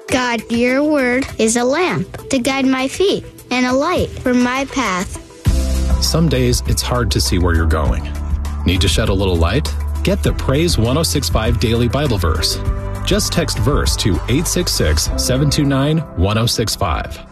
God, your word is a lamp to guide my feet and a light for my path. Some days it's hard to see where you're going. Need to shed a little light? Get the Praise 106.5 Daily Bible Verse. Just text verse to 866-729-1065.